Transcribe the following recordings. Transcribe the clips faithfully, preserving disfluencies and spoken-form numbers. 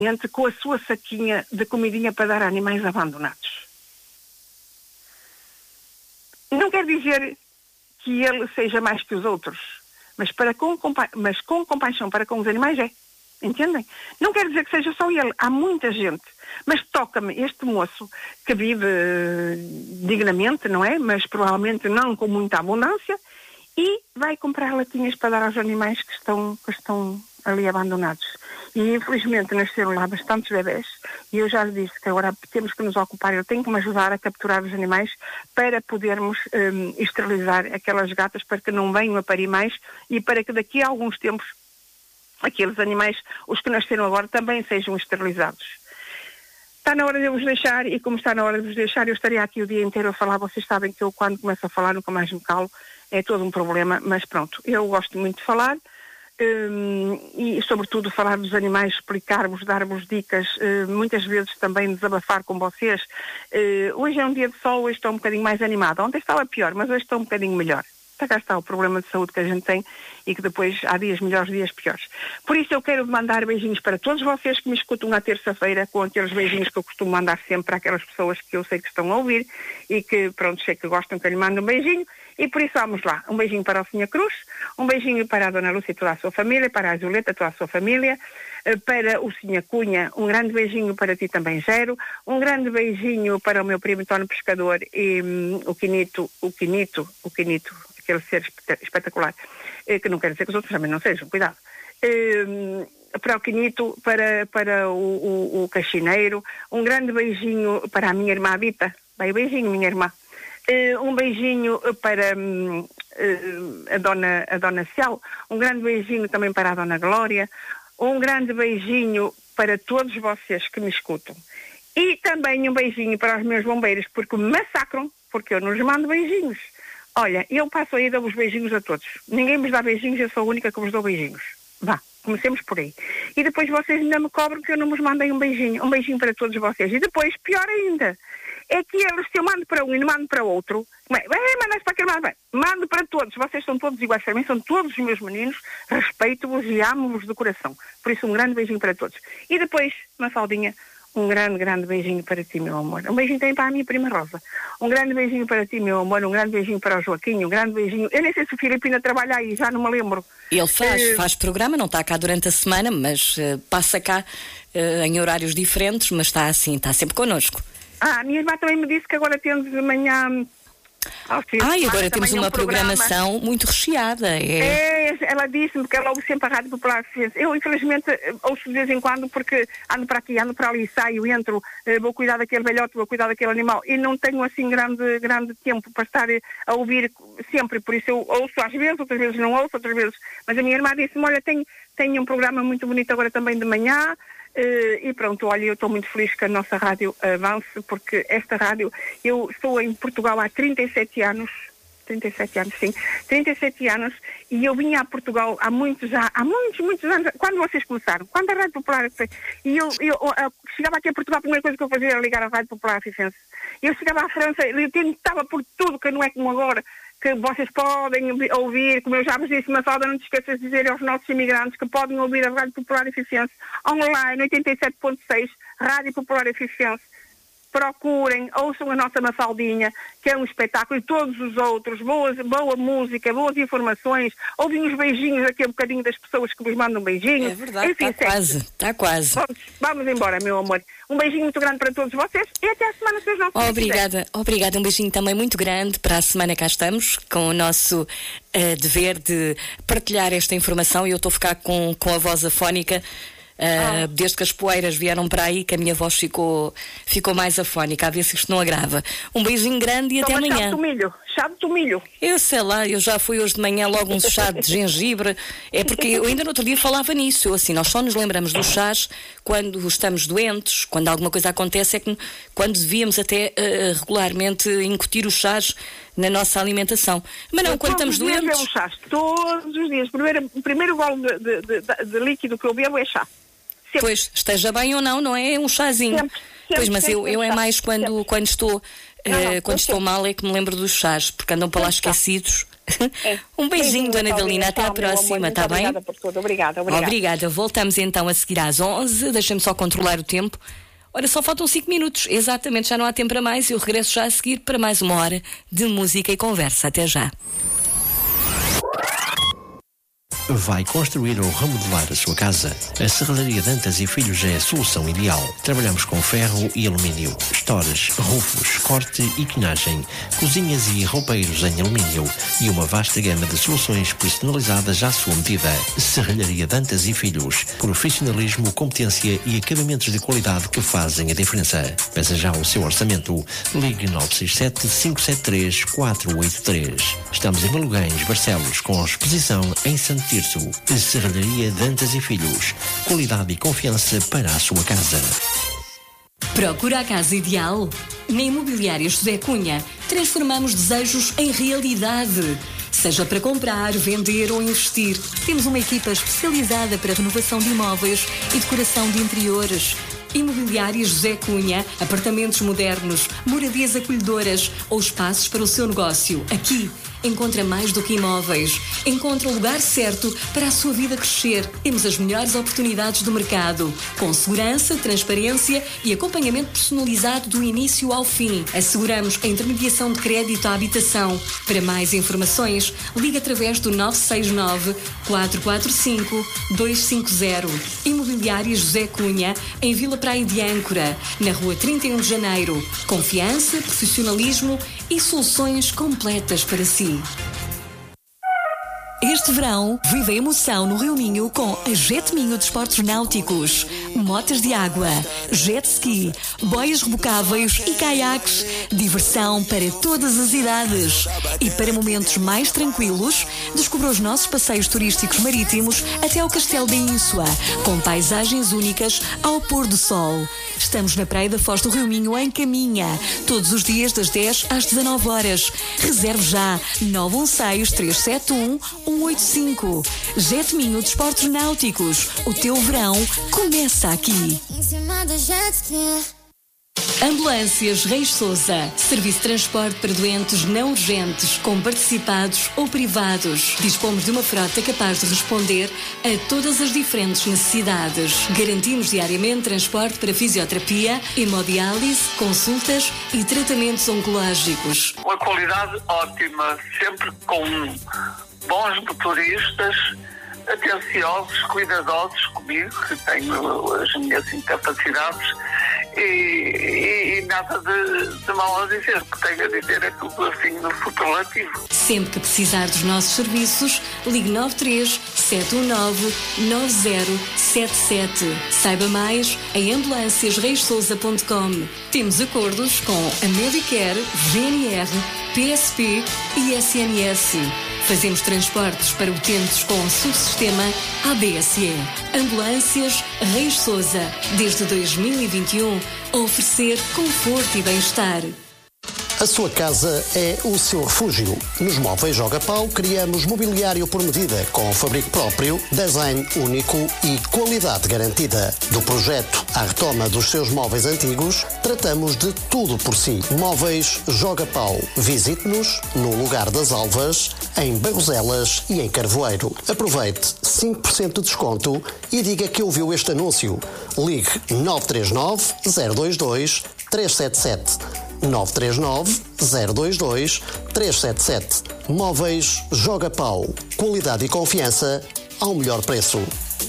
com a sua saquinha de comidinha para dar a animais abandonados. Não quer dizer que ele seja mais que os outros, mas, para com, mas com compaixão para com os animais é. Entendem? Não quer dizer que seja só ele. Há muita gente. Mas toca-me este moço que vive uh, dignamente, não é? Mas provavelmente não com muita abundância, e vai comprar latinhas para dar aos animais que estão, que estão ali abandonados. E infelizmente nasceram lá bastantes bebés, e eu já lhe disse que agora temos que nos ocupar, eu tenho que me ajudar a capturar os animais para podermos um, esterilizar aquelas gatas para que não venham a parir mais e para que daqui a alguns tempos aqueles animais, os que nasceram agora, também sejam esterilizados. Está na hora de eu vos deixar, e como está na hora de vos deixar, eu estaria aqui o dia inteiro a falar. Vocês sabem que eu, quando começo a falar, nunca mais me calo, é todo um problema, mas pronto, eu gosto muito de falar, um, e sobretudo falar dos animais, explicar-vos, dar-vos dicas, uh, muitas vezes também desabafar com vocês. Uh, hoje é um dia de sol, hoje estou um bocadinho mais animada. Ontem estava pior, mas hoje estou um bocadinho melhor. Cá está o problema de saúde que a gente tem e que depois há dias melhores, dias piores. Por isso eu quero mandar beijinhos para todos vocês que me escutam na terça-feira, com aqueles beijinhos que eu costumo mandar sempre para aquelas pessoas que eu sei que estão a ouvir e que, pronto, sei que gostam que eu lhe mande um beijinho. E por isso vamos lá. Um beijinho para o senhor Cruz, um beijinho para a Dona Lúcia e toda a sua família, para a Julieta e toda a sua família, para o senhor Cunha, um grande beijinho para ti também, Gero, um grande beijinho para o meu primo António Pescador e um, o Quinito, o Quinito, o Quinito, aquele ser espetacular, que não quer dizer que os outros também não sejam, cuidado. Um, para o Quinito, para, para o, o, o Caxineiro, um grande beijinho para a minha irmã Vita, vai, beijinho minha irmã, uh, um beijinho para um, uh, a dona, a dona Cial, um grande beijinho também para a dona Glória, um grande beijinho para todos vocês que me escutam. E também um beijinho para os meus bombeiros, porque me massacram, porque eu não lhes mando beijinhos. Olha, eu passo aí e dou os beijinhos a todos. Ninguém me dá beijinhos, eu sou a única que vos dou beijinhos. Vá, comecemos por aí. E depois vocês ainda me cobram que eu não vos mandei um beijinho. Um beijinho para todos vocês. E depois, pior ainda, é que eles, se eu mando para um e não mando para outro, bem, manda-se para aquele lado, bem, mando para todos. Vocês são todos iguais para mim, são todos os meus meninos, respeito-vos e amo-vos de coração. Por isso, um grande beijinho para todos. E depois, Mafaldinha, um grande, grande beijinho para ti, meu amor. Um beijinho também para a minha prima Rosa. Um grande beijinho para ti, meu amor. Um grande beijinho para o Joaquim. Um grande beijinho. Eu nem sei se o Filipe ainda trabalha aí, já não me lembro. Ele faz, uh, faz programa, não está cá durante a semana, mas uh, passa cá uh, em horários diferentes, mas está assim, está sempre connosco. Ah, a minha irmã também me disse que agora temos de manhã... Ah, e agora temos uma um programação programa. muito recheada. É, é ela disse-me que ela ouve sempre a Rádio Popular. Eu, infelizmente, ouço de vez em quando porque ando para aqui, ando para ali, saio, entro, vou cuidar daquele velhote, vou cuidar daquele animal e não tenho assim grande, grande tempo para estar a ouvir sempre. Por isso eu ouço às vezes, outras vezes não ouço, outras vezes. Mas a minha irmã disse-me, olha, tem, tem um programa muito bonito agora também de manhã. Uh, e pronto, olha, eu estou muito feliz que a nossa rádio avance, porque esta rádio, eu estou em Portugal há trinta e sete anos, trinta e sete anos, sim, trinta e sete anos, e eu vinha a Portugal há muitos, já, há muitos, muitos anos, quando vocês começaram, quando a Rádio Popular, e eu, eu, eu chegava aqui a Portugal, a primeira coisa que eu fazia era ligar a Rádio Popular Afifense. Eu chegava à França, eu tentava por tudo, que não é como agora, que vocês podem ouvir, como eu já vos disse, mas não te esqueças de dizer aos nossos imigrantes que podem ouvir a Rádio Popular Eficiência online, oitenta e sete ponto seis, Rádio Popular Eficiência. Procurem, ouçam a nossa Mafaldinha, que é um espetáculo, e todos os outros, boas, boa música, boas informações, ouvem os beijinhos aqui um bocadinho das pessoas que vos mandam beijinhos. É verdade, está quase, está quase. Vamos, vamos embora, meu amor. Um beijinho muito grande para todos vocês e até a semana, seus nossos. Obrigada, obrigada. Um beijinho também muito grande. Para a semana cá estamos, com o nosso uh, dever de partilhar esta informação, e eu estou a ficar com, com a voz afónica. Uh, ah. Desde que as poeiras vieram para aí, que a minha voz ficou, ficou mais afónica, a ver se isto não agrava. Um beijinho grande e Toma até amanhã. Chá de tomilho, chá de tomilho. Eu sei lá, eu já fui hoje de manhã logo um chá de gengibre. É porque eu ainda no outro dia falava nisso. Eu, assim, nós só nos lembramos dos chás quando estamos doentes, quando alguma coisa acontece, é que quando devíamos até uh, regularmente incutir os chás na nossa alimentação. Mas não, eu quando estamos doentes. Todos os dias bebo chás, todos os dias. Primeiro, o primeiro golo de, de, de, de líquido que eu bebo é chá. Sempre. Pois, esteja bem ou não, não é um chazinho. Sempre, sempre, pois, mas eu, eu é mais quando, quando estou, não, não, uh, quando estou mal é que me lembro dos chás, porque andam para lá esquecidos. É. Um beijinho, Beijinho, Dona Dalina. Até à próxima, está bem? Obrigada por tudo. Obrigada, obrigada. Obrigada. Voltamos então a seguir às onze. Deixa-me só controlar o tempo. Ora, só faltam cinco minutos. Exatamente, já não há tempo para mais. Eu regresso já a seguir para mais uma hora de música e conversa. Até já. Vai construir ou remodelar a sua casa? A Serralharia Dantas e Filhos é a solução ideal. Trabalhamos com ferro e alumínio, estores, rufos, corte e quinagem, cozinhas e roupeiros em alumínio e uma vasta gama de soluções personalizadas à sua medida. Serralharia Dantas e Filhos. Profissionalismo, competência e acabamentos de qualidade que fazem a diferença. Peça já o seu orçamento. Ligue nove seis sete, cinco sete três, quatro oito três. Estamos em Maluguém, Barcelos, com exposição em Santo Tirso. Serralharia Dantas e Filhos. Qualidade e confiança para a sua casa. Procura a casa ideal? Na Imobiliária José Cunha, transformamos desejos em realidade. Seja para comprar, vender ou investir, temos uma equipa especializada para renovação de imóveis e decoração de interiores. Imobiliária José Cunha, apartamentos modernos, moradias acolhedoras ou espaços para o seu negócio. Aqui encontra mais do que imóveis. Encontra o lugar certo para a sua vida crescer. Temos as melhores oportunidades do mercado, com segurança, transparência e acompanhamento personalizado do início ao fim. Asseguramos a intermediação de crédito à habitação. Para mais informações, ligue através do nove seis nove, quatro quatro cinco, dois cinco zero. Imobiliária José Cunha, em Vila Praia de Âncora, na Rua trinta e um de Janeiro. Confiança, profissionalismo e soluções completas para si. Este verão, vive a emoção no Rio Minho com a Jet Minho de Esportes Náuticos. Motas de água, jet ski, boias rebocáveis e caiaques. Diversão para todas as idades. E para momentos mais tranquilos, descubra os nossos passeios turísticos marítimos até ao Castelo de Ínsua, com paisagens únicas ao pôr do sol. Estamos na Praia da Foz do Rio Minho, em Caminha, todos os dias das dez às dezanove horas. Reserve já nove um seis, três sete um, um oito cinco. Jet Minho de Esportes Náuticos. O teu verão começa aqui. Ambulâncias Reis Sousa. Serviço de transporte para doentes não urgentes, com participados ou privados. Dispomos de uma frota capaz de responder a todas as diferentes necessidades. Garantimos diariamente transporte para fisioterapia, hemodiálise, consultas e tratamentos oncológicos. Uma qualidade ótima, sempre com bons motoristas, atenciosos, cuidadosos comigo, que tenho as minhas incapacidades. E, e, e nada de, de mal a dizer. O que tenho a dizer é tudo assim no superlativo. Sempre que precisar dos nossos serviços, ligue nove três, sete um nove, nove zero sete sete. Saiba mais em ambulâncias reis sousa ponto com. Temos acordos com a Medicare, G N R, P S P e S N S. Fazemos transportes para utentes com subsistema A B S E. Ambulâncias Reis Sousa, desde dois mil e vinte e um, a oferecer conforto e bem-estar. A sua casa é o seu refúgio. Nos Móveis Joga Pau criamos mobiliário por medida, com fabrico próprio, design único e qualidade garantida. Do projeto à retoma dos seus móveis antigos, tratamos de tudo por si. Móveis Joga Pau. Visite-nos no Lugar das Alvas, em Barroselas e em Carvoeiro. Aproveite cinco por cento de desconto e diga que ouviu este anúncio. Ligue nove três nove, zero dois dois, três sete sete. nove três nove, zero dois dois, três sete sete. Móveis Joga Pau. Qualidade e confiança ao melhor preço.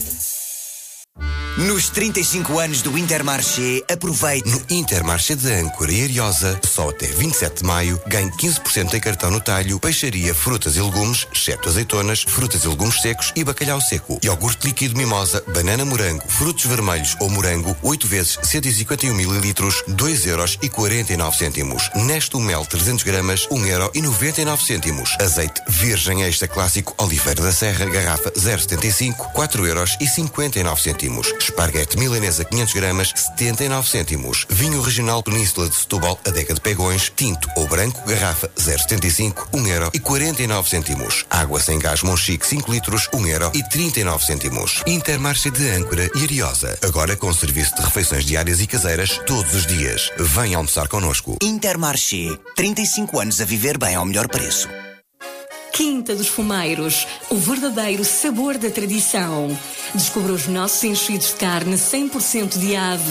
Nos trinta e cinco anos do Intermarché, aproveite. No Intermarché de Âncora e Ariosa, só até vinte e sete de maio, ganhe quinze por cento em cartão no talho, peixaria, frutas e legumes, exceto azeitonas, frutas e legumes secos e bacalhau seco. Iogurte líquido mimosa, banana morango, frutos vermelhos ou morango, oito vezes cento e cinquenta e um mililitros, dois euros e quarenta e nove cêntimos. Nesto mel trezentos gramas, um euro e noventa e nove cêntimos. Azeite virgem extra clássico Oliveira da Serra, garrafa zero vírgula setenta e cinco, quatro euros e cinquenta e nove cêntimos. Esparguete milanesa quinhentos gramas, setenta e nove cêntimos. Vinho regional Península de Setúbal, adega de Pegões, tinto ou branco, garrafa zero vírgula setenta e cinco, um euro e quarenta e nove cêntimos. Água sem gás Monchique cinco litros, um euro e trinta e nove cêntimos. Intermarché de Âncora e Ariosa. Agora com serviço de refeições diárias e caseiras todos os dias. Venha almoçar connosco. Intermarché. trinta e cinco anos a viver bem ao melhor preço. Quinta dos Fumeiros, o verdadeiro sabor da tradição. Descubra os nossos enchidos de carne cem por cento de ave